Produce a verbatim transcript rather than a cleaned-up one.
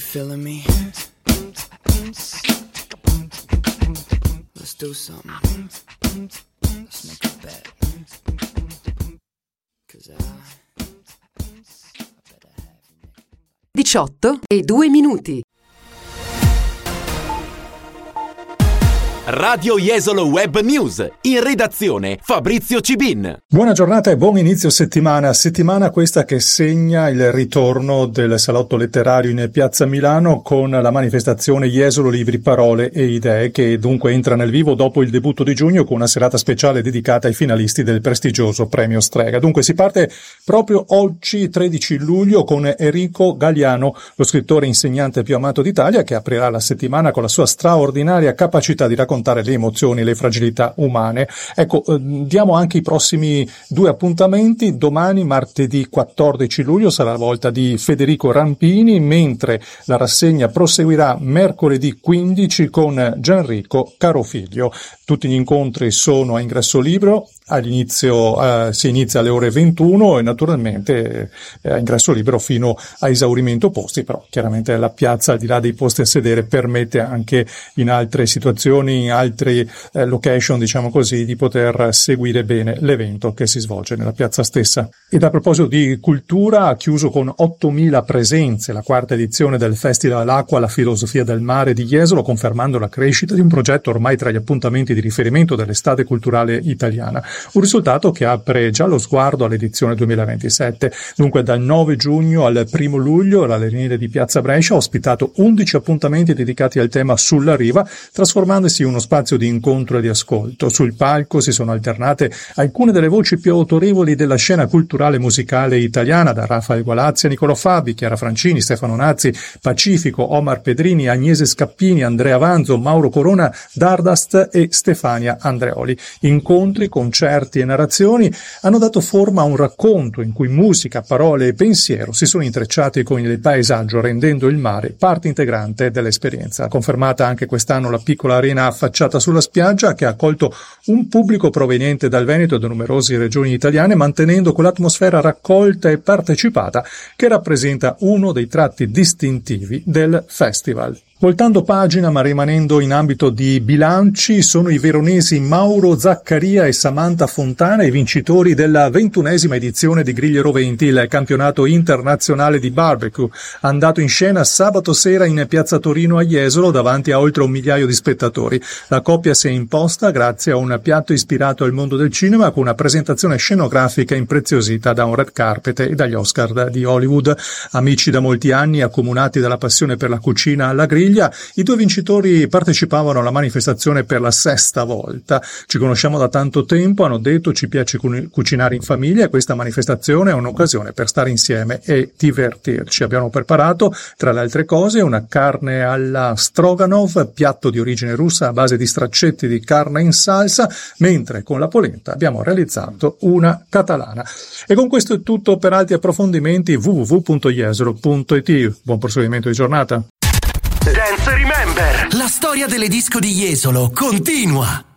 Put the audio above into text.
feeling me? Let's do something. Let's make a bet. 'Cause I, I better have you. diciotto e due minuti. Radio Jesolo Web News, in redazione Fabrizio Cibin. Buona giornata e buon inizio settimana, settimana questa che segna il ritorno del salotto letterario in Piazza Milano con la manifestazione Jesolo Libri, Parole e Idee, che dunque entra nel vivo dopo il debutto di giugno con una serata speciale dedicata ai finalisti del prestigioso premio Strega. Dunque si parte proprio oggi, tredici luglio, con Enrico Galliano, lo scrittore insegnante più amato d'Italia, che aprirà la settimana con la sua straordinaria capacità di raccontare le emozioni e le fragilità umane. Ecco, eh, diamo anche i prossimi due appuntamenti. Domani, martedì quattordici luglio, sarà la volta di Federico Rampini, mentre la rassegna proseguirà mercoledì quindici con Gianrico Carofiglio. Tutti gli incontri sono a ingresso libero, all'inizio eh, si inizia alle ore ventuno e naturalmente eh, a ingresso libero fino a esaurimento posti, però chiaramente la piazza, al di là dei posti a sedere, permette anche in altre situazioni, in altre eh, location, diciamo così, di poter seguire bene l'evento che si svolge nella piazza stessa. Ed a proposito di cultura, ha chiuso con ottomila presenze la quarta edizione del Festival Acqua, la filosofia del mare di Jesolo, confermando la crescita di un progetto ormai tra gli appuntamenti di riferimento dell'estate culturale italiana. Un risultato che apre già lo sguardo all'edizione duemilaventisette. Dunque dal nove giugno al primo luglio l'Arenile di Piazza Brescia ha ospitato undici appuntamenti dedicati al tema Sulla Riva, trasformandosi in uno spazio di incontro e di ascolto. Sul palco si sono alternate alcune delle voci più autorevoli della scena culturale musicale italiana, da Rafael Gualazzi a Nicolò Fabi, Chiara Francini, Stefano Nazzi, Pacifico, Omar Pedrini, Agnese Scappini, Andrea Vanzo, Mauro Corona, Dardast e Stefania Andreoli. Incontri, concerti e narrazioni hanno dato forma a un racconto in cui musica, parole e pensiero si sono intrecciati con il paesaggio, rendendo il mare parte integrante dell'esperienza. Confermata anche quest'anno la piccola arena affacciata sulla spiaggia, che ha accolto un pubblico proveniente dal Veneto e da numerose regioni italiane, mantenendo quell'atmosfera raccolta e partecipata che rappresenta uno dei tratti distintivi del festival. Voltando pagina, ma rimanendo in ambito di bilanci, sono i veronesi Mauro Zaccaria e Samantha Fontana i vincitori della ventunesima edizione di Griglie Roventi, il campionato internazionale di barbecue, andato in scena sabato sera in Piazza Torino a Jesolo davanti a oltre un migliaio di spettatori. La coppia si è imposta grazie a un piatto ispirato al mondo del cinema, con una presentazione scenografica impreziosita da un red carpet e dagli Oscar di Hollywood. Amici da molti anni, accomunati dalla passione per la cucina alla griglia, i due vincitori partecipavano alla manifestazione per la sesta volta. Ci conosciamo da tanto tempo, hanno detto, ci piace cucinare in famiglia e questa manifestazione è un'occasione per stare insieme e divertirci. Abbiamo preparato, tra le altre cose, una carne alla Stroganov, piatto di origine russa a base di straccetti di carne in salsa, mentre con la polenta abbiamo realizzato una catalana. E con questo è tutto. Per altri approfondimenti w w w punto jesolo punto i t. Buon proseguimento di giornata. Dance Remember. La storia delle disco di Jesolo continua.